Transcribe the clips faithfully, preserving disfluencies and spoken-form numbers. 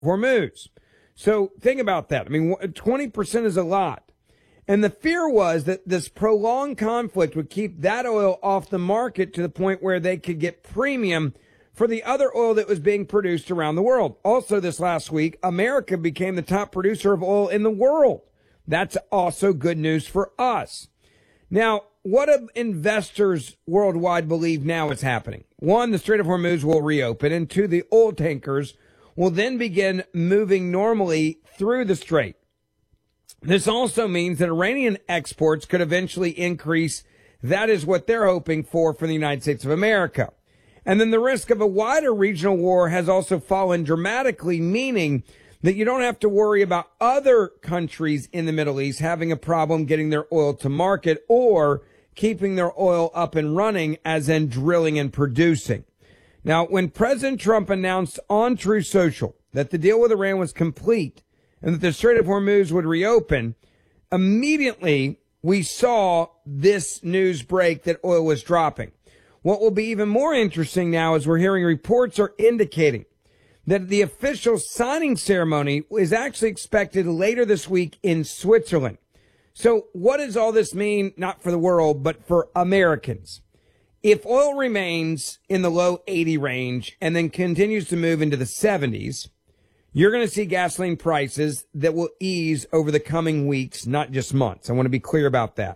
Hormuz. So think about that. I mean, twenty percent is a lot. And the fear was that this prolonged conflict would keep that oil off the market to the point where they could get premium for the other oil that was being produced around the world. Also, this last week, America became the top producer of oil in the world. That's also good news for us. Now, what do investors worldwide believe now is happening? One, the Strait of Hormuz will reopen, and two, the oil tankers will then begin moving normally through the strait. This also means that Iranian exports could eventually increase. That is what they're hoping for for the United States of America. And then the risk of a wider regional war has also fallen dramatically, meaning that you don't have to worry about other countries in the Middle East having a problem getting their oil to market or keeping their oil up and running, as in drilling and producing. Now, when President Trump announced on Truth Social that the deal with Iran was complete and that the Strait of Hormuz would reopen, immediately we saw this news break that oil was dropping. What will be even more interesting now is we're hearing reports are indicating that the official signing ceremony is actually expected later this week in Switzerland. So what does all this mean, not for the world, but for Americans? If oil remains in the low eighty range and then continues to move into the seventies, you're going to see gasoline prices that will ease over the coming weeks, not just months. I want to be clear about that.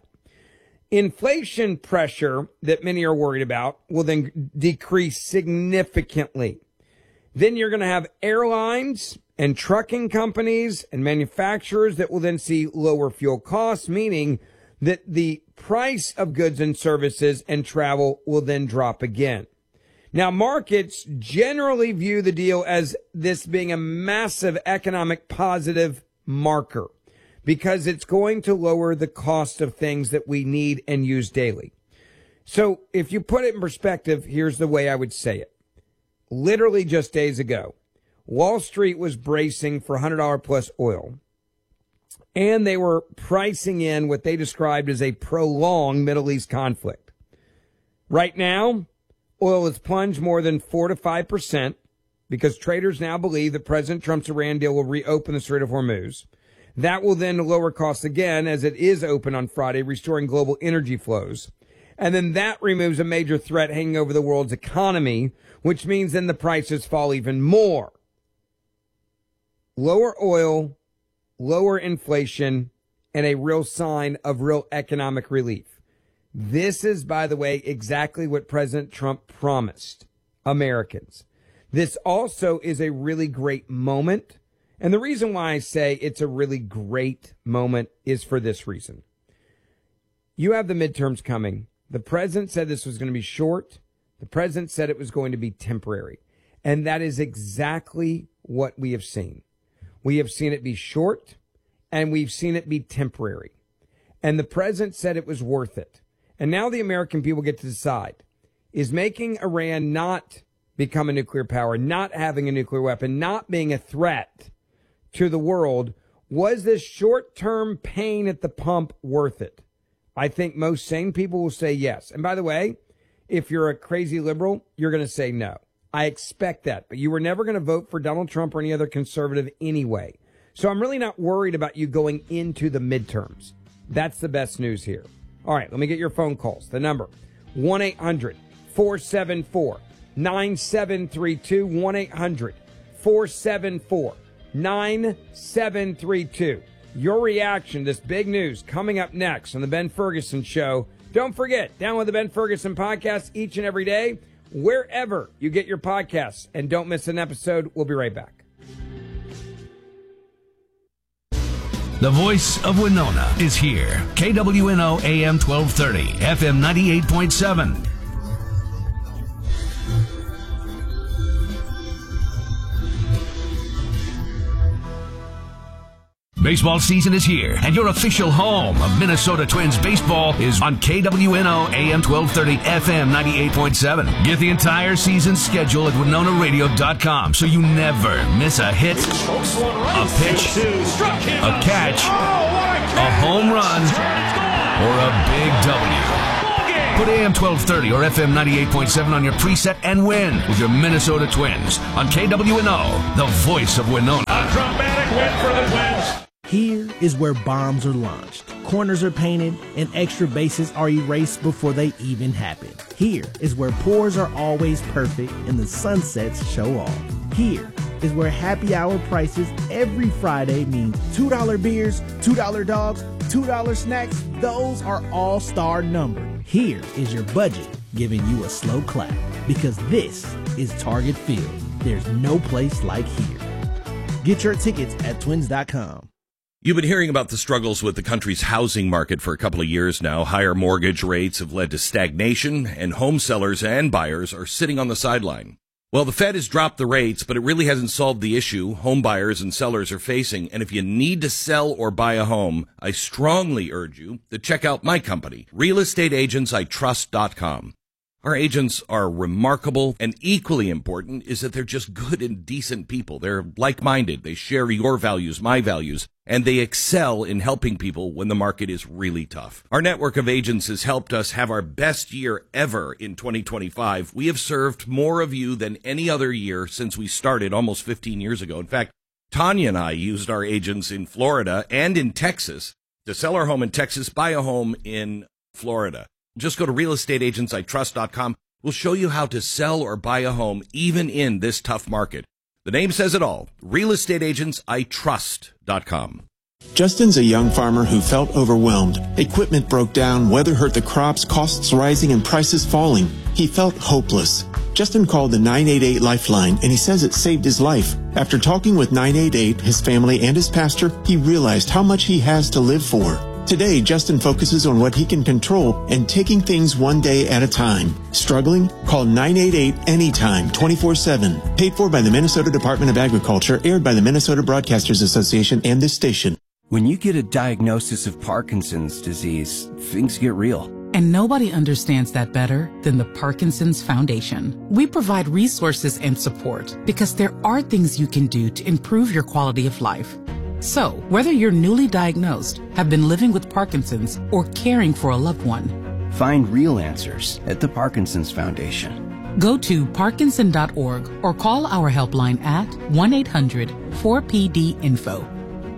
Inflation pressure that many are worried about will then decrease significantly. Then you're going to have airlines and trucking companies and manufacturers that will then see lower fuel costs, meaning that the price of goods and services and travel will then drop again. Now, markets generally view the deal as this being a massive economic positive marker because it's going to lower the cost of things that we need and use daily. So if you put it in perspective, here's the way I would say it. Literally just days ago, Wall Street was bracing for one hundred dollars plus oil, and they were pricing in what they described as a prolonged Middle East conflict. Right now, oil has plunged more than four to five percent because traders now believe that President Trump's Iran deal will reopen the Strait of Hormuz. That will then lower costs again as it is open on Friday, restoring global energy flows. And then that removes a major threat hanging over the world's economy, which means then the prices fall even more. Lower oil, lower inflation, and a real sign of real economic relief. This is, by the way, exactly what President Trump promised Americans. This also is a really great moment. And the reason why I say it's a really great moment is for this reason. You have the midterms coming. The president said this was going to be short. The president said it was going to be temporary. And that is exactly what we have seen. We have seen it be short, and we've seen it be temporary. And the president said it was worth it. And now the American people get to decide. Is making Iran not become a nuclear power, not having a nuclear weapon, not being a threat to the world, was this short-term pain at the pump worth it? I think most sane people will say yes. And by the way, if you're a crazy liberal, you're going to say no. I expect that. But you were never going to vote for Donald Trump or any other conservative anyway. So I'm really not worried about you going into the midterms. That's the best news here. All right, let me get your phone calls. The number, one eight hundred four seven four nine seven three two, one eight hundred four seven four nine seven three two. Your reaction to this big news coming up next on the Ben Ferguson Show. Don't forget, download the Ben Ferguson podcast each and every day, wherever you get your podcasts. And don't miss an episode. We'll be right back. The voice of Winona is here. K W N O A M twelve thirty, F M ninety-eight point seven. Baseball season is here, and your official home of Minnesota Twins baseball is on K W N O A M twelve thirty, F M ninety-eight point seven. Get the entire season schedule at winona radio dot com so you never miss a hit, a pitch, a catch, a home run, or a big W. Put A M twelve thirty or F M ninety-eight point seven on your preset and win with your Minnesota Twins on K W N O, the voice of Winona. A dramatic win for the Twins. Here is where bombs are launched, corners are painted, and extra bases are erased before they even happen. Here is where pours are always perfect and the sunsets show off. Here is where happy hour prices every Friday mean two dollar beers, two dollar dogs, two dollar snacks. Those are all star numbered. Here is your budget giving you a slow clap, because this is Target Field. There's no place like here. Get your tickets at twins dot com. You've been hearing about the struggles with the country's housing market for a couple of years now. Higher mortgage rates have led to stagnation, and home sellers and buyers are sitting on the sideline. Well, the Fed has dropped the rates, but it really hasn't solved the issue home buyers and sellers are facing. And if you need to sell or buy a home, I strongly urge you to check out my company, real estate agents I trust dot com. Our agents are remarkable, and equally important is that they're just good and decent people. They're like-minded. They share your values, my values, and they excel in helping people when the market is really tough. Our network of agents has helped us have our best year ever in twenty twenty-five. We have served more of you than any other year since we started almost fifteen years ago. In fact, Tanya and I used our agents in Florida and in Texas to sell our home in Texas, buy a home in Florida. Just go to real estate agents I trust dot com. We'll show you how to sell or buy a home even in this tough market. The name says it all. real estate agents I trust dot com. Justin's a young farmer who felt overwhelmed. Equipment broke down, weather hurt the crops, costs rising, and prices falling. He felt hopeless. Justin called the nine eight eight Lifeline, and he says it saved his life. After talking with nine eight eight, his family, and his pastor, he realized how much he has to live for. Today, Justin focuses on what he can control and taking things one day at a time. Struggling? Call nine eight eight anytime, twenty-four seven. Paid for by the Minnesota Department of Agriculture, aired by the Minnesota Broadcasters Association and this station. When you get a diagnosis of Parkinson's disease, things get real. And nobody understands that better than the Parkinson's Foundation. We provide resources and support because there are things you can do to improve your quality of life. So, whether you're newly diagnosed, have been living with Parkinson's, or caring for a loved one, find real answers at the Parkinson's Foundation. Go to parkinson dot org or call our helpline at one eight hundred four P D info.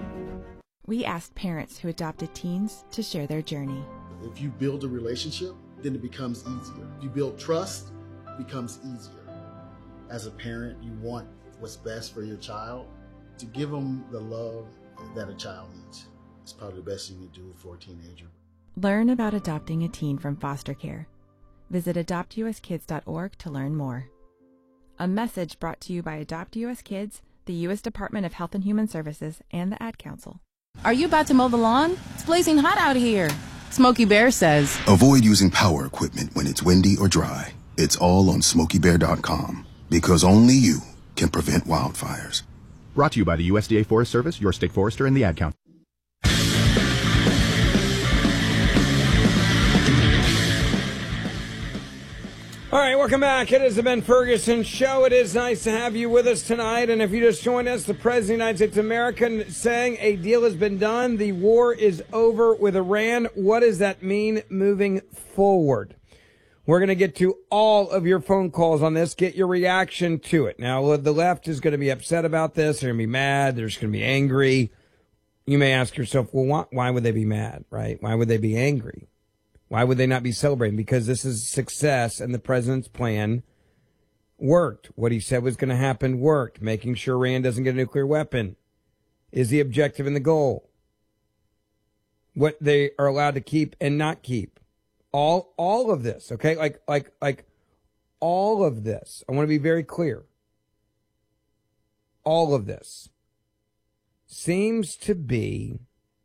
We asked parents who adopted teens to share their journey. If you build a relationship, then it becomes easier. If you build trust, it becomes easier. As a parent, you want what's best for your child. To give them the love that a child needs. It's probably the best thing you do for a teenager. Learn about adopting a teen from foster care. Visit adopt U S kids dot org to learn more. A message brought to you by Adopt U S Kids, the U S Department of Health and Human Services, and the Ad Council. Are you about to mow the lawn? It's blazing hot out here. Smokey Bear says, avoid using power equipment when it's windy or dry. It's all on smokey bear dot com, because only you can prevent wildfires. Brought to you by the U S D A Forest Service, your state forester, and the Ad Council. All right, welcome back. It is the Ben Ferguson Show. It is nice to have you with us tonight. And if you just joined us, the President of the United States of America saying a deal has been done. The war is over with Iran. What does that mean moving forward? We're going to get to all of your phone calls on this, get your reaction to it. Now, the left is going to be upset about this. They're going to be mad. They're just going to be angry. You may ask yourself, well, why, why would they be mad, right? Why would they be angry? Why would they not be celebrating? Because this is success, and the president's plan worked. What he said was going to happen worked. Making sure Iran doesn't get a nuclear weapon is the objective and the goal. What they are allowed to keep and not keep. All all of this, okay? Like like like all of this. I want to be very clear. All of this seems to be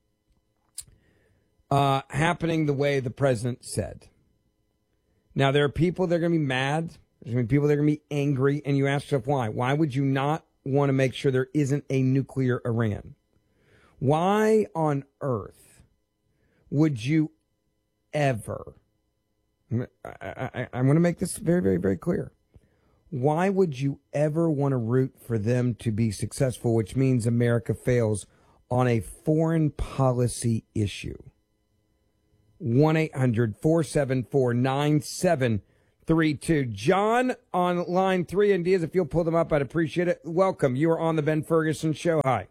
uh, happening the way the president said. Now, there are people that are going to be mad. There's going to be people that are going to be angry. And you ask yourself why. Why would you not want to make sure there isn't a nuclear Iran? Why on earth would you ever, I, I, I want to make this very, very, very clear. Why would you ever want to root for them to be successful, which means America fails on a foreign policy issue? one eight hundred four seven four nine seven three two. John on line three, and Diaz, if you'll pull them up, I'd appreciate it. Welcome. You are on the Ben Ferguson Show. Hi.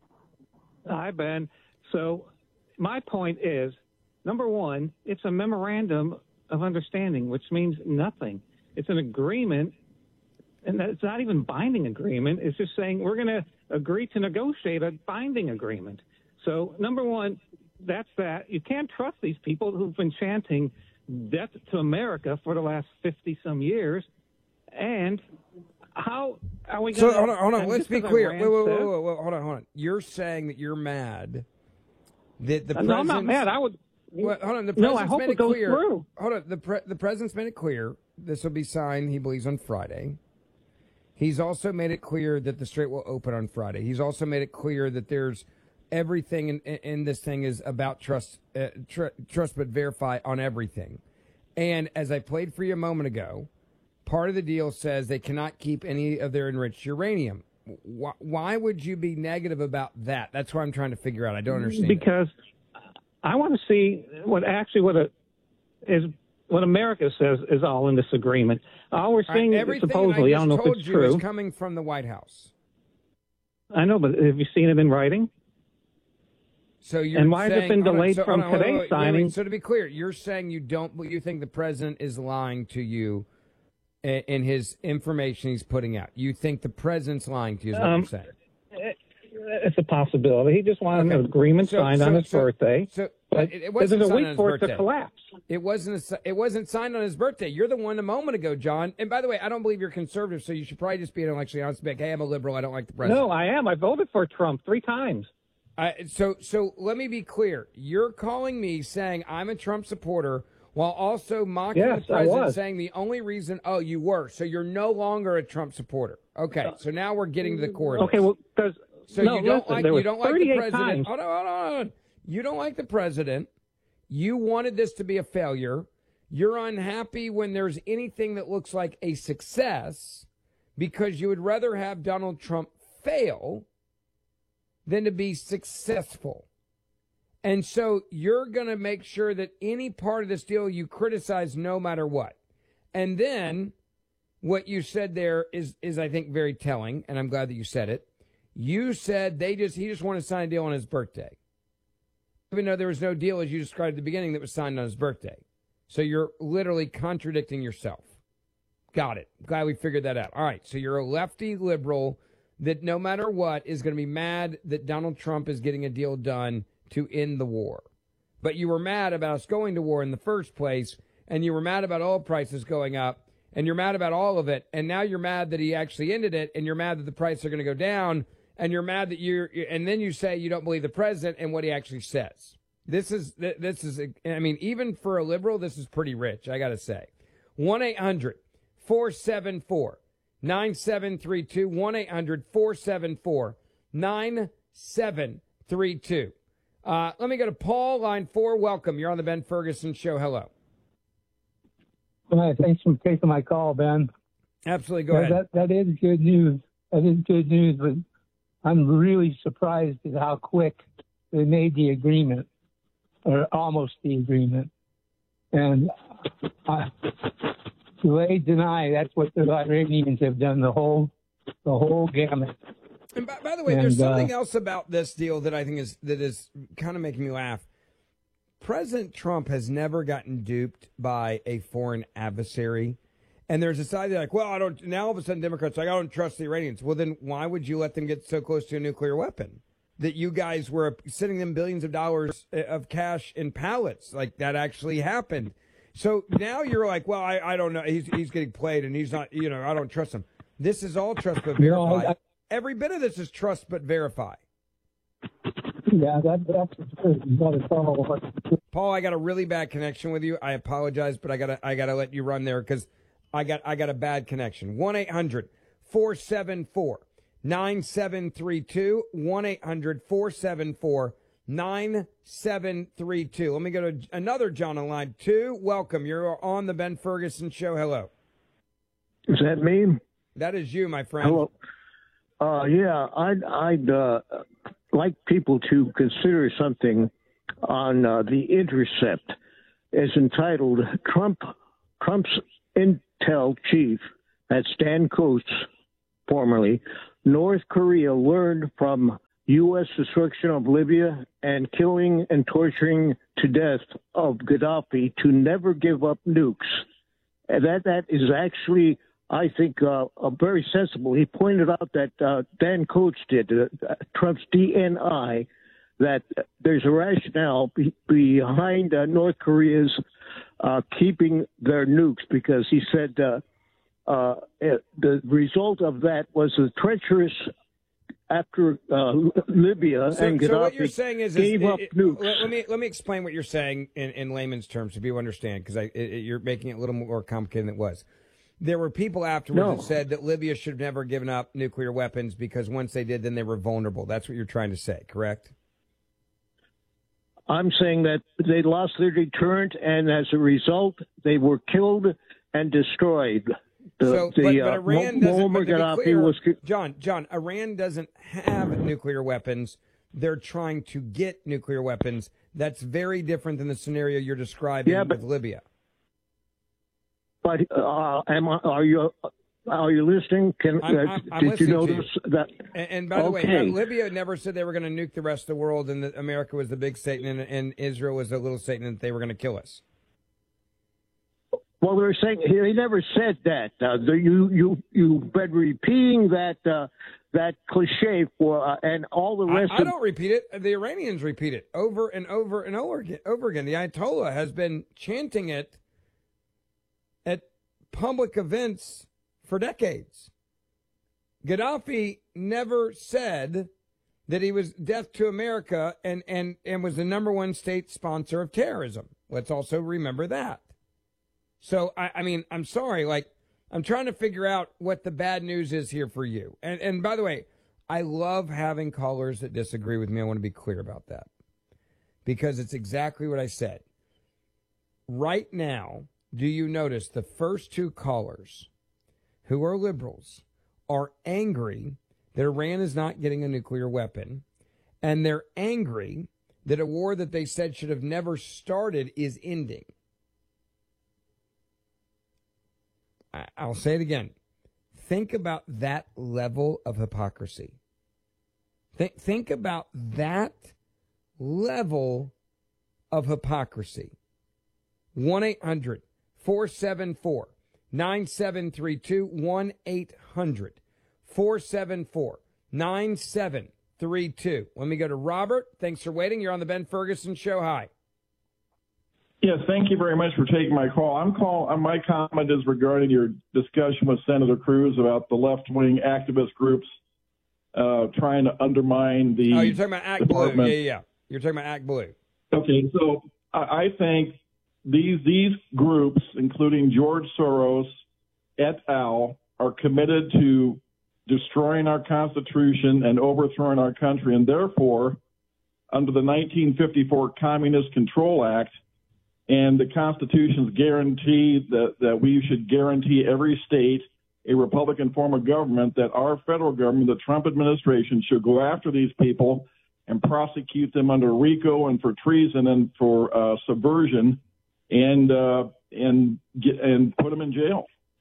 Hi, Ben. So my point is, number one, it's a memorandum of understanding, which means nothing. It's an agreement, and it's not even binding agreement. It's just saying we're going to agree to negotiate a binding agreement. So, number one, that's that. You can't trust these people who've been chanting death to America for the last fifty-some years. And how are we going to... So, hold on, hold on. Let's be clear. Wait, wait, wait, wait, wait, wait, hold on, hold on. You're saying that you're mad that the no, president... I'm not mad. I would... Well, hold on. The no, president's I hope made it, it goes clear. through. Hold on. The pre- the president's made it clear this will be signed, he believes, on Friday. He's also made it clear that the Strait will open on Friday. He's also made it clear that there's everything in, in this thing is about trust, uh, tr- trust but verify on everything. And as I played for you a moment ago, part of the deal says they cannot keep any of their enriched uranium. Why, why would you be negative about that? That's what I'm trying to figure out. I don't understand. Because I want to see what actually what a, is what America says is all in this agreement. All we're seeing All right, supposedly, I, I don't know if told it's you true. is coming from the White House. I know, but have you seen it in writing? So you're and why saying, has it been hold on, delayed so, from hold on, today's wait, wait, wait, signing? wait. So to be clear, you're saying you don't, you think the president is lying to you in, in his information he's putting out. You think the president's lying to you is what Um, you're saying. It, it's a possibility. He just wanted Okay. an agreement So- signed so- on his so- birthday. So but it, it wasn't there's a signed week on his for it birthday. to collapse. It wasn't. A, it wasn't signed on his birthday. You're the one a moment ago, John. And by the way, I don't believe you're conservative, so you should probably just be intellectually honest. Be like, hey, I'm a liberal. I don't like the president. No, I am. I voted for Trump three times. Uh, so, so let me be clear. You're calling me saying I'm a Trump supporter while also mocking Yes, the I president, was. saying the only reason, oh, you were. So you're no longer a Trump supporter. Okay, so now we're getting to the core of Okay, this. well, because So no, you don't listen, like there you was don't like the thirty-eight president. times. Hold on, hold on, hold on. You don't like the president. You wanted this to be a failure. You're unhappy when there's anything that looks like a success because you would rather have Donald Trump fail than to be successful. And so you're going to make sure that any part of this deal you criticize no matter what. And then what you said there is, is I think, very telling, and I'm glad that you said it. You said they just he just wanted to sign a deal on his birthday. Even though there was no deal, as you described at the beginning, that was signed on his birthday. So you're literally contradicting yourself. Got it. Glad we figured that out. All right, so you're a lefty liberal that no matter what is going to be mad that Donald Trump is getting a deal done to end the war. But you were mad about us going to war in the first place, and you were mad about oil prices going up, and you're mad about all of it, and now you're mad that he actually ended it, and you're mad that the prices are going to go down, and you're mad that you're, and then you say you don't believe the president and what he actually says. This is, this is, I mean, even for a liberal, this is pretty rich, I got to say. one eight hundred four seven four nine seven three two, one eight hundred four seven four nine seven three two. Uh, let me go to Paul, line four. Welcome. You're on the Ben Ferguson Show. Hello. Hi, thanks for taking my call, Ben. Absolutely. Go Yeah, ahead. That, that is good news. That is good news, but I'm really surprised at how quick they made the agreement, or almost the agreement. And uh, delay, deny, that's what the Iranians have done the whole, the whole gamut. And by, by the way, And, there's something uh, else about this deal that I think is that is kind of making me laugh. President Trump has never gotten duped by a foreign adversary. And there's a side that's like, well, I don't, now all of a sudden Democrats are like, I don't trust the Iranians. Well, then why would you let them get so close to a nuclear weapon? That you guys were sending them billions of dollars of cash in pallets. Like that actually happened. So now you're like, well, I, I don't know. He's, he's getting played and he's not, you know, I don't trust him. This is all trust but verify. No, I- Every bit of this is trust but verify. Yeah, that, that's not at all. Paul, I got a really bad connection with you. I apologize, but I gotta I gotta let you run there because I got I got a bad connection. one eight hundred four seven four nine seven three two. one eight hundred four seven four nine seven three two. Let me go to another John on line two. Welcome. You're on the Ben Ferguson Show. Hello. Is that me? That is you, my friend. Hello. Uh, yeah, I'd, I'd uh, like people to consider something on uh, the Intercept. is entitled Trump Trump's Intel Chief, that's Dan Coats, formerly, North Korea learned from U S destruction of Libya and killing and torturing to death of Gaddafi to never give up nukes. And that that is actually, I think, uh, uh, very sensible. He pointed out that uh, Dan Coats did, uh, Trump's D N I, that there's a rationale be- behind uh, North Korea's uh, keeping their nukes, because he said uh, uh, it, the result of that was the treacherous after uh, Libya so, and Gaddafi so what you're saying is, gave is up it, nukes. Let, let me let me explain what you're saying in, in layman's terms so people understand, because I it, you're making it a little more complicated than it was. There were people afterwards No. that said that Libya should have never given up nuclear weapons because once they did, then they were vulnerable. That's what you're trying to say, correct? I'm saying that they lost their deterrent, and as a result, they were killed and destroyed. The, so, the, but, but uh, Iran Mo- doesn't. But to be Gaddafi clear, was, John, John, Iran doesn't have nuclear weapons. They're trying to get nuclear weapons. That's very different than the scenario you're describing Yeah, but- with Libya. But uh, am I, are you are you listening? Can I'm, uh, I'm, I'm did you listening to notice that? And, and by the way, Okay. uh, Libya never said they were going to nuke the rest of the world, and that America was the big Satan, and, and Israel was the little Satan, and they were going to kill us. Well, they're saying he never said that. Uh, the, you you you've been repeating that uh, that cliche for uh, and all the rest. I, I of, don't repeat it. The Iranians repeat it over and over and over again. Over again. The Ayatollah has been chanting it at public events for decades. Gaddafi never said that he was death to America and, and, and was the number one state sponsor of terrorism. Let's also remember that. So, I, I mean, I'm sorry, like, I'm trying to figure out what the bad news is here for you. And, and by the way, I love having callers that disagree with me. I want to be clear about that because it's exactly what I said. Right now, do you notice the first two callers who are liberals are angry that Iran is not getting a nuclear weapon, and they're angry that a war that they said should have never started is ending. I- I'll say it again. Think about that level of hypocrisy. Think, think about that level of hypocrisy. one eight hundred four seven four nine seven three two, one eight hundred four seven four nine seven three two. Let me go to Robert. Thanks for waiting. You're on the Ben Ferguson Show. Hi. Yes, thank you very much for taking my call. I'm call. uh, My comment is regarding your discussion with Senator Cruz about the left-wing activist groups uh, trying to undermine the. Oh, you're talking about Act Blue. department. Yeah, yeah, yeah. You're talking about Act Blue. Okay, so I, I think these these groups, including George Soros et al., are committed to destroying our Constitution and overthrowing our country, and therefore, under the nineteen fifty-four Communist Control Act and the Constitution's guarantee that, that we should guarantee every state a Republican form of government, that our federal government, the Trump administration, should go after these people and prosecute them under RICO and for treason and for uh, subversion, and uh, and get, and put them in jail.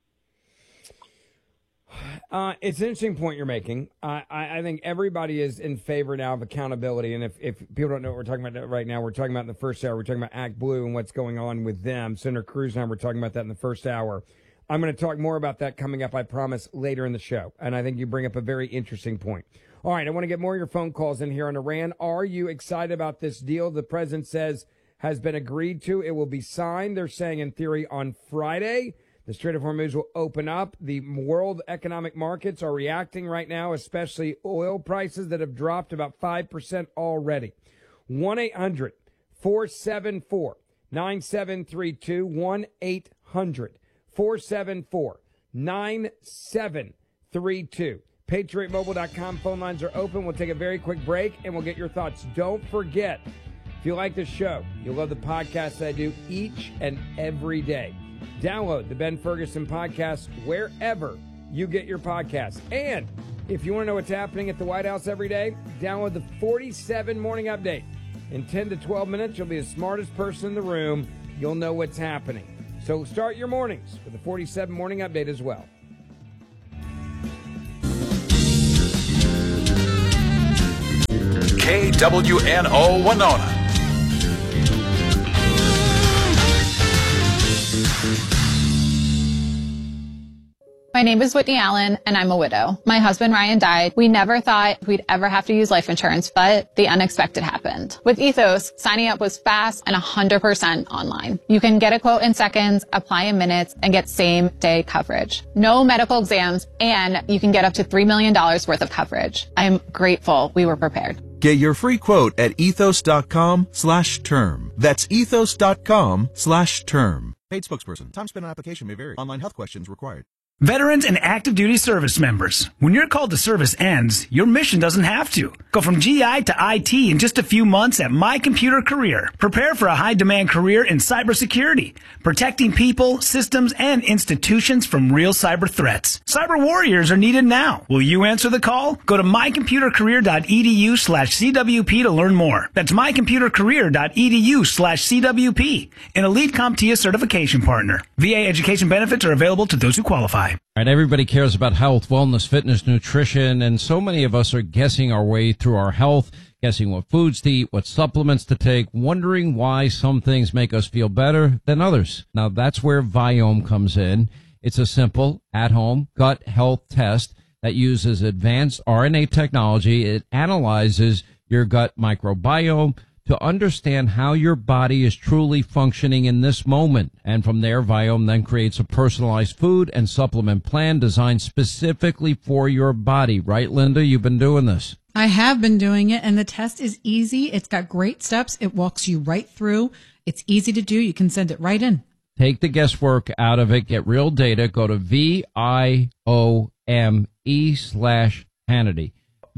Uh, it's an interesting point you're making. Uh, I, I think everybody is in favor now of accountability. And if, if people don't know what we're talking about right now, we're talking about in the first hour, we're talking about Act Blue and what's going on with them. Senator Cruz and I were talking about that in the first hour. I'm going to talk more about that coming up, I promise, later in the show. And I think you bring up a very interesting point. All right, I want to get more of your phone calls in here on Iran. Are you excited about this deal the president says has been agreed to? It will be signed, they're saying, in theory, on Friday. The Strait of Hormuz will open up. The world economic markets are reacting right now, especially oil prices that have dropped about five percent already. one eight hundred four seven four nine seven three two, one eight hundred four seven four nine seven three two. Patriot Mobile dot com phone lines are open. We'll take a very quick break, and we'll get your thoughts. Don't forget, if you like this show, you'll love the podcast that I do each and every day. Download the Ben Ferguson podcast wherever you get your podcasts. And if you want to know what's happening at the White House every day, download the forty-seven Morning Update. In ten to twelve minutes, you'll be the smartest person in the room you'll know what's happening. So start your mornings with the forty-seven Morning Update as well. K W N O Winona. My name is Whitney Allen, and I'm a widow. My husband, Ryan, died. We never thought we'd ever have to use life insurance, but the unexpected happened. With Ethos, signing up was fast and one hundred percent online. You can get a quote in seconds, apply in minutes, and get same-day coverage. No medical exams, and you can get up to three million dollars worth of coverage. I'm grateful we were prepared. Get your free quote at ethos.com slash term. That's ethos.com slash term. Paid spokesperson. Time spent on application may vary. Online health questions required. Veterans and active duty service members, when your call to service ends, your mission doesn't have to. Go from G I to I T in just a few months at My Computer Career. Prepare for a high-demand career in cybersecurity, protecting people, systems, and institutions from real cyber threats. Cyber warriors are needed now. Will you answer the call? Go to mycomputercareer.edu slash CWP to learn more. That's mycomputercareer.edu slash CWP, an elite CompTIA certification partner. V A education benefits are available to those who qualify. All right, everybody cares about health, wellness, fitness, nutrition, and so many of us are guessing our way through our health, guessing what foods to eat, what supplements to take, wondering why some things make us feel better than others. Now, that's where Viome comes in. It's a simple, at-home gut health test that uses advanced R N A technology. It analyzes your gut microbiome to understand how your body is truly functioning in this moment. And from there, Viome then creates a personalized food and supplement plan designed specifically for your body. Right, Linda? You've been doing this. I have been doing it, and the test is easy. It's got great steps. It walks you right through. It's easy to do. You can send it right in. Take the guesswork out of it. Get real data. Go to V I O M E slash Hannity.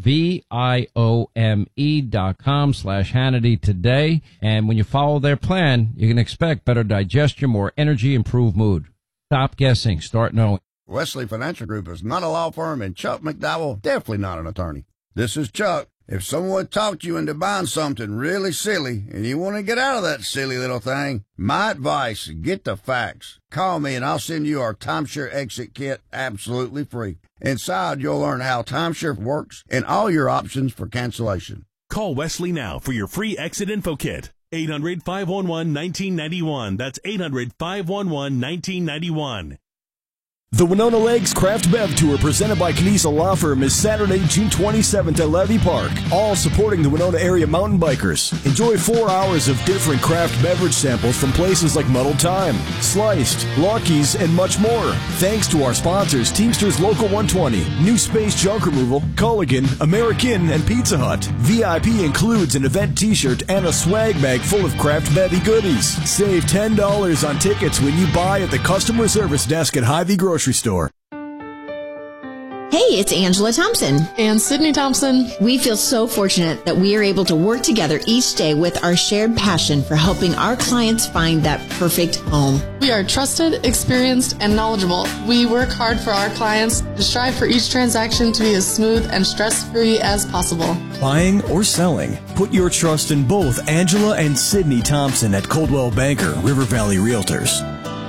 V-I-O-M-E dot com slash Hannity today. And when you follow their plan, you can expect better digestion, more energy, improved mood. Stop guessing. Start knowing. Wesley Financial Group is not a law firm, and Chuck McDowell definitely not an attorney. This is Chuck. If someone talked you into buying something really silly and you want to get out of that silly little thing, my advice, get the facts. Call me and I'll send you our timeshare exit kit absolutely free. Inside, you'll learn how timeshare works and all your options for cancellation. Call Wesley now for your free exit info kit. eight hundred, five one one, one nine nine one. That's eight hundred, five one one, one nine nine one. The Winona Lakes Craft Bev Tour presented by Knizia Law Firm is Saturday, June twenty-seventh at Levy Park, all supporting the Winona area mountain bikers. Enjoy four hours of different craft beverage samples from places like Muddled Time, Sliced, Lucky's, and much more. Thanks to our sponsors, Teamsters Local one twenty, New Space Junk Removal, Culligan, American, and Pizza Hut. V I P includes an event t-shirt and a swag bag full of craft bevy goodies. Save ten dollars on tickets when you buy at the customer service desk at Hy-Vee Grocery Store. Hey, it's Angela Thompson. And Sydney Thompson. We feel so fortunate that we are able to work together each day with our shared passion for helping our clients find that perfect home. We are trusted, experienced, and knowledgeable. We work hard for our clients to strive for each transaction to be as smooth and stress-free as possible. Buying or selling, put your trust in both Angela and Sydney Thompson at Coldwell Banker River Valley Realtors.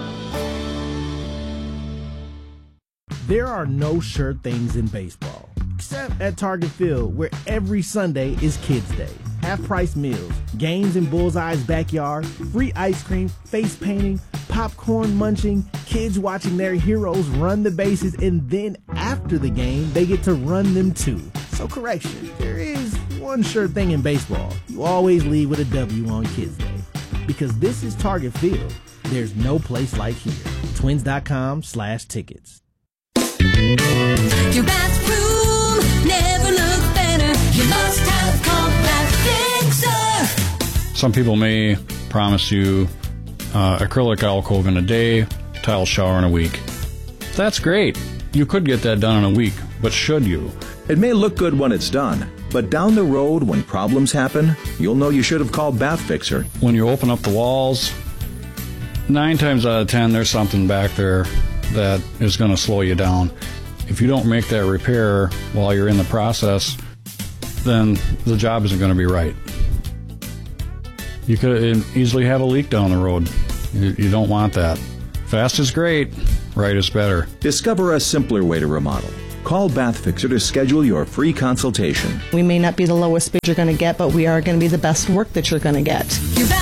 There are no sure things in baseball, except at Target Field, where every Sunday is Kids Day. Half-price meals, games in Bullseye's backyard, free ice cream, face painting, popcorn munching, kids watching their heroes run the bases, and then after the game, they get to run them too. So correction, there is one sure thing in baseball. You always leave with a W on Kids Day. Because this is Target Field, there's no place like here. Twins.com slash tickets. Your bathroom never looked better. You must have Compact Fixer. Some people may promise you uh, acrylic alcove in a day, tile shower in a week. That's great. You could get that done in a week, but should you? It may look good when it's done, but down the road when problems happen, you'll know you should have called Bath Fixer. When you open up the walls, nine times out of ten, there's something back there that is going to slow you down. If you don't make that repair while you're in the process, then the job isn't going to be right. You could easily have a leak down the road. You, you don't want that. Fast is great, right is better. Discover a simpler way to remodel. Call Bath Fixer to schedule your free consultation. We may not be the lowest bid you're going to get, but we are going to be the best work that you're going to get.